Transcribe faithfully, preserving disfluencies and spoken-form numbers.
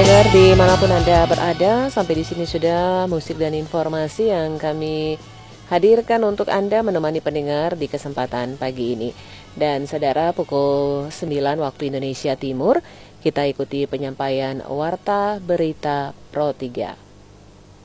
pendengar dimanapun Anda berada, sampai di sini sudah musik dan informasi yang kami hadirkan untuk Anda menemani pendengar di kesempatan pagi ini. Dan saudara, pukul sembilan waktu Indonesia Timur, kita ikuti penyampaian Warta Berita Pro tiga.